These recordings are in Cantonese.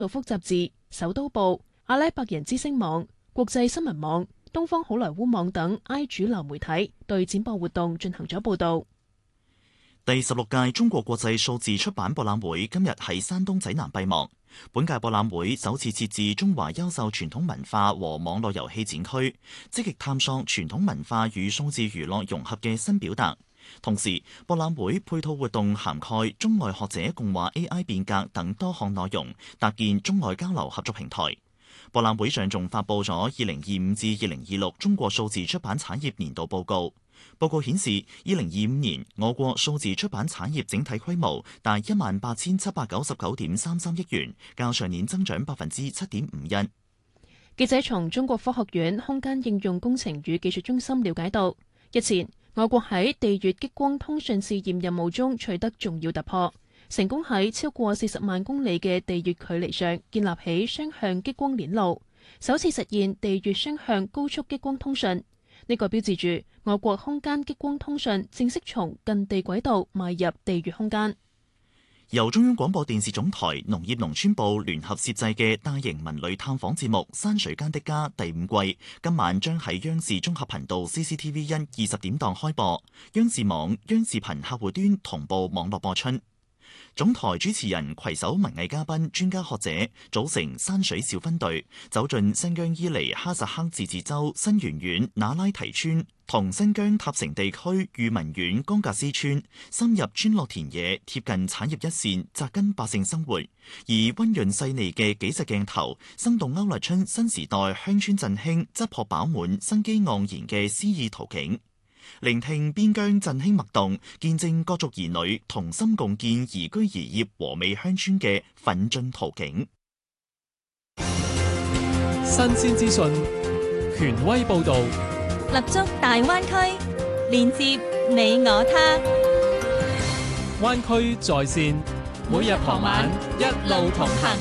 道福雜誌、首都報、阿拉伯人之聲網、國際新聞網、東方好萊塢網等 I 主流媒體對展播活動進行咗報導。 第16屆中國國際數字出版博覽會今日喺山東濟南閉幕。本屆博覽會首次設置中華優秀傳統文化和網絡遊戲展區，積極探索傳統文化與數字娛樂融合嘅新表達。同時，博覽會配套活動涵蓋中外學者共話 AI 變革等多項內容，搭建中外交流合作平台。博覽會上仲發佈咗2025至2026中國數字出版產業年度報告。報告顯示，2025年我國數字出版產業整體規模達18,799.33億元，較上年增長7.51%。 記者從中國科學院空間應用工程與技術中心了解到，日前我國喺地月激光通訊試驗任務中取得重要突破，成功喺超過40萬公里嘅地月距離上建立起雙向激光鏈路，首次實現地月雙向高速激光通訊。呢個標誌住我國空間激光通訊正式從近地軌道邁入地月空間。 由中央廣播電視總台、農業農村部聯合攝製嘅大型文旅探訪節目《山水間的家》第5季，今晚將喺央視綜合頻道 CCTV1 20點檔開播，央視網、央視頻客戶端同步網絡播出。總台主持人攜手文藝嘉賓、專家學者，組成山水小分隊，走進新疆伊犁哈薩克自治州新源縣那拉提村同新疆塔城地區裕民縣岡格斯村，深入村落田野，貼近產業一線，扎根百姓生活。以溫潤細膩嘅紀實鏡頭，生動勾勒出新時代鄉村振興、質樸飽滿、生機盎然嘅詩意圖景。聆聽邊疆振興脈動，見證各族兒女同心共建宜居宜業和美鄉村嘅奮進圖景。 新鮮資訊，權威報導， 立足大灣區，連接你我他。 灣區在線，每日傍晚一路同行。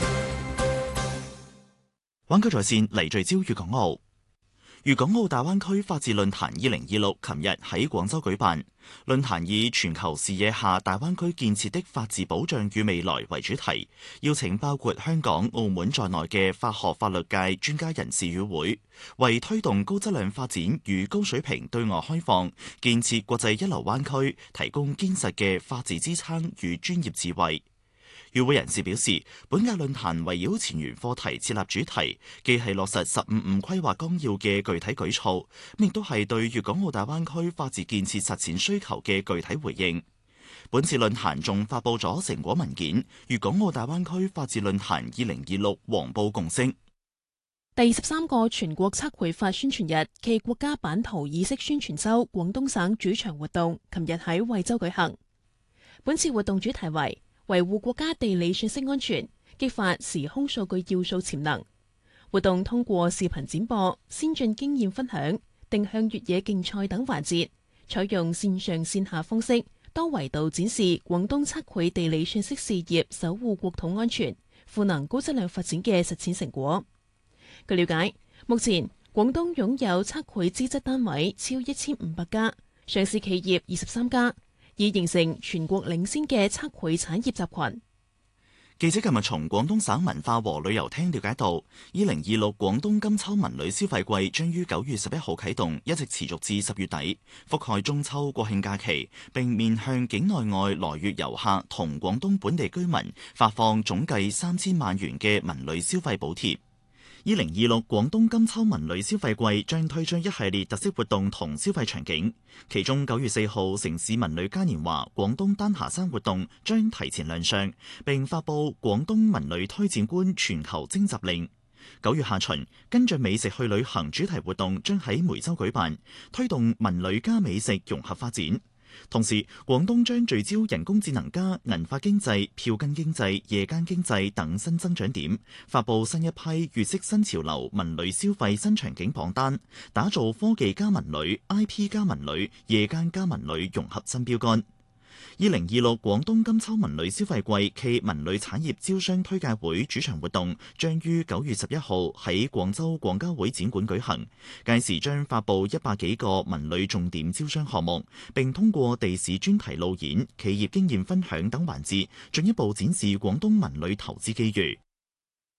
灣區在線嚟聚焦粵港澳。粵港澳大灣區法治論壇2026琴日喺廣州舉辦，論壇以全球視野下大灣區建設的法治保障與未來為主題，邀請包括香港、澳門在內嘅法學法律界專家人士與會，為推動高質量發展與高水平對外開放、建設國際一流灣區提供堅實嘅法治支撐與專業智慧。與會人士表示，本屆論壇圍繞前沿課題設立主題，既係落實15規劃綱要嘅具體舉措，亦都係對粵港澳大灣區法治建設實踐需求嘅具體回應。本次論壇仲發佈咗成果文件《粵港澳大灣區法治論壇2026黃埔共識》。 第13個全國測繪法宣傳日暨國家版圖意識宣傳周廣東省主場活動，琴日喺惠州舉行。本次活動主題為維護國家地理信息安全，激發時空數據要素潛能。活動通過視頻展播、先進經驗分享、定向越野競賽等環節，採用線上線下方式，多維度展示廣東測繪地理信息事業守護國土安全、賦能高質量發展嘅實踐成果。據了解，目前廣東擁有測繪資質單位超1500家，上市企業23家。已形成全國領先嘅測繪產業集群。 記者今日從廣東省文化和旅遊廳了解到，2026廣東金秋文旅消費季將於9月11號啟動，一直持續至10月底，覆蓋中秋國慶假期，並面向境內外來粵遊客同廣東本地居民發放總計3000萬元嘅文旅消費補貼。2026廣東金秋文旅消費季將推出一系列特色活動同消費場景，其中9月4號城市文旅嘉年華廣東丹霞山活動將提前亮相，並發佈廣東文旅推薦官全球徵集令。9月下旬，跟着美食去旅行主題活動將喺梅州舉辦，推動文旅加美食融合發展。同時，廣東將聚焦人工智能加銀髮經濟、票根經濟、夜間經濟等新增長點，發佈新一批粵式新潮流文旅消費新場景榜單，打造科技加文旅、IP 加文旅、夜間加文旅融合新標杆。2026廣東金秋文旅消費季暨文旅產業招商推介會主場活動將於9月11號喺廣州廣交會展館舉行，屆時將發佈100幾個文旅重點招商項目，並通過地市專題路演、企業經驗分享等環節，進一步展示廣東文旅投資機遇。